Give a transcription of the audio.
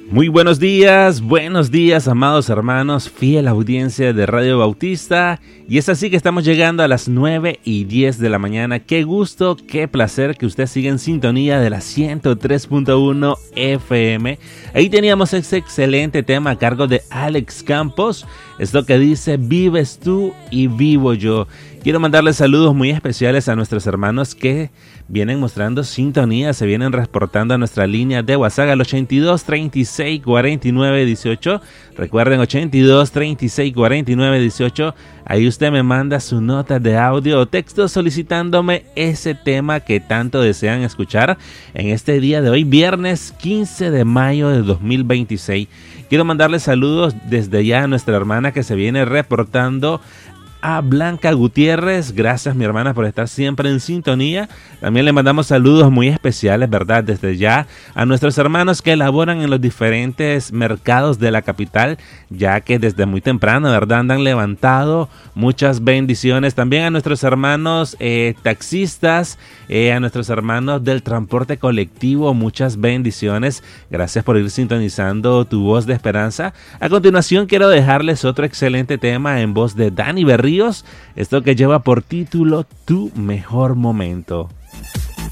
Muy buenos días, amados hermanos, fiel audiencia de Radio Bautista. Y es así que estamos llegando a las 9:10 de la mañana. Qué gusto, qué placer que usted siga en sintonía de la 103.1 FM. Ahí teníamos ese excelente tema a cargo de Alex Campos. Esto que dice, vives tú y vivo yo. Quiero mandarles saludos muy especiales a nuestros hermanos que vienen mostrando sintonía, se vienen reportando a nuestra línea de WhatsApp al 82 36 49 18. Recuerden, 82 36 49 18. Ahí usted me manda su nota de audio o texto solicitándome ese tema que tanto desean escuchar en este día de hoy, viernes 15 de mayo de 2026. Quiero mandarles saludos desde ya a nuestra hermana que se viene reportando, a Blanca Gutiérrez. Gracias, mi hermana, por estar siempre en sintonía. También le mandamos saludos muy especiales, ¿verdad? Desde ya a nuestros hermanos que elaboran en los diferentes mercados de la capital, ya que desde muy temprano, ¿verdad? Han levantado. Muchas bendiciones. También a nuestros hermanos taxistas, a nuestros hermanos del transporte colectivo, muchas bendiciones. Gracias por ir sintonizando tu voz de esperanza. A continuación quiero dejarles otro excelente tema en voz de Dani Berríos, esto que lleva por título Tu Mejor Momento.